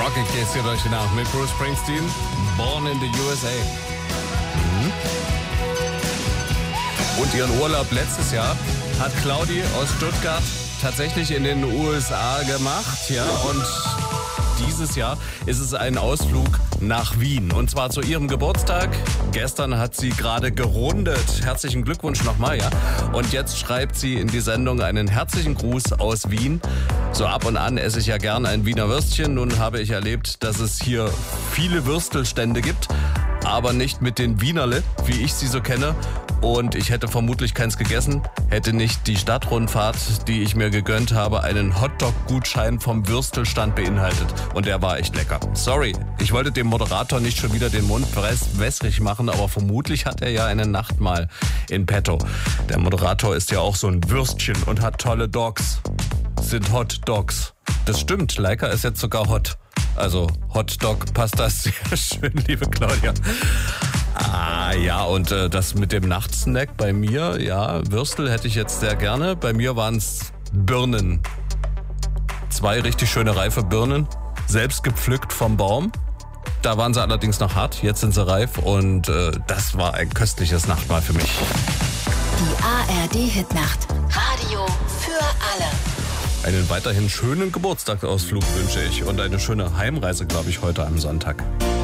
Rockig geht's hier durch die Nacht mit Bruce Springsteen, Born in the USA. Und ihren Urlaub letztes Jahr hat Claudi aus Stuttgart tatsächlich in den USA gemacht, ja, und dieses Jahr ist es ein Ausflug nach Wien. Und zwar zu ihrem Geburtstag. Gestern hat sie gerade gerundet. Herzlichen Glückwunsch nochmal, ja. Und jetzt schreibt sie in die Sendung einen herzlichen Gruß aus Wien. So ab und an esse ich ja gern ein Wiener Würstchen. Nun habe ich erlebt, dass es hier viele Würstelstände gibt, aber nicht mit den Wienerle, wie ich sie so kenne. Und ich hätte vermutlich keins gegessen, hätte nicht die Stadtrundfahrt, die ich mir gegönnt habe, einen Hotdog-Gutschein vom Würstelstand beinhaltet. Und der war echt lecker. Sorry, ich wollte dem Moderator nicht schon wieder den Mund wässrig machen, aber vermutlich hat er ja eine Nachtmahl in petto. Der Moderator ist ja auch so ein Würstchen und hat tolle Dogs. Sind Hot Dogs. Das stimmt, Leica ist jetzt sogar hot. Also Hotdog passt das sehr schön, liebe Claudia. Ja, und das mit dem Nachtsnack bei mir, ja, Würstel hätte ich jetzt sehr gerne. Bei mir waren es Birnen. 2 richtig schöne reife Birnen, selbst gepflückt vom Baum. Da waren sie allerdings noch hart, jetzt sind sie reif und das war ein köstliches Nachtmahl für mich. Die ARD-Hitnacht. Radio für alle. Einen weiterhin schönen Geburtstagsausflug wünsche ich und eine schöne Heimreise, glaube ich, heute am Sonntag.